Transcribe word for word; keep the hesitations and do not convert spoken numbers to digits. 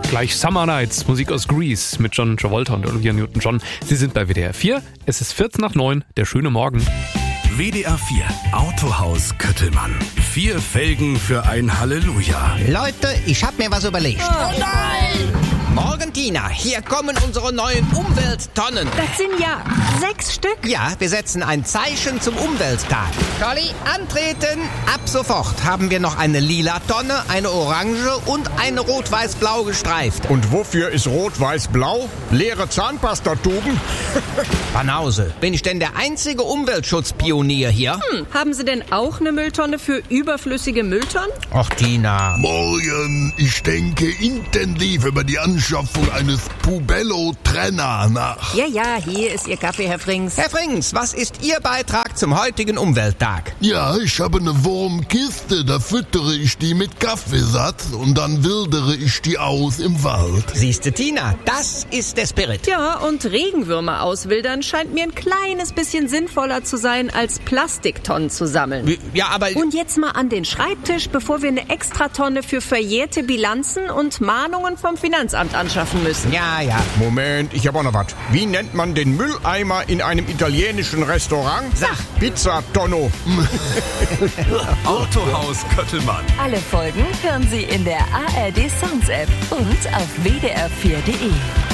Gleich Summer Nights, Musik aus Grease mit John Travolta und Olivia Newton-John. Sie sind bei W D R vier. Es ist vierzehn nach neun, der schöne Morgen. W D R vier Autohaus Köttelmann. Vier Felgen für ein Halleluja. Leute, ich hab mir was überlegt. Oh nein! Morgen, Tina, hier kommen unsere neuen Umwelttonnen. Das sind ja sechs Stück. Ja, wir setzen ein Zeichen zum Umwelttag. Colli, antreten! Ab sofort haben wir noch eine lila Tonne, eine orange und eine rot-weiß-blau gestreift. Und wofür ist rot-weiß-blau? Leere Zahnpastatuben? Banause, bin ich denn der einzige Umweltschutzpionier hier? Hm, haben Sie denn auch eine Mülltonne für überflüssige Mülltonnen? Ach, Tina. Morgen, ich denke intensiv über die Anschaffung eines Pubello-Trenner nach. Ja, ja, hier ist Ihr Kaffee, Herr Frings. Herr Frings, was ist Ihr Beitrag zum heutigen Umwelttag? Ja, ich habe eine Wurmkiste, da füttere ich die mit Kaffeesatz und dann wildere ich die aus im Wald. Siehste, Tina, das ist der Spirit. Ja, und Regenwürmer auswildern scheint mir ein kleines bisschen sinnvoller zu sein, als Plastiktonnen zu sammeln. Ja, aber... Und jetzt mal an den Schreibtisch, bevor wir eine Extratonne für verjährte Bilanzen und Mahnungen vom Finanzamt anschaffen müssen. Ja, ja. Moment, ich habe auch noch was. Wie nennt man den Mülleimer in einem italienischen Restaurant? Sag. Pizzatonno. Autohaus Köttelmann. Alle Folgen hören Sie in der A R D Sounds App und auf w d r vier punkt d e.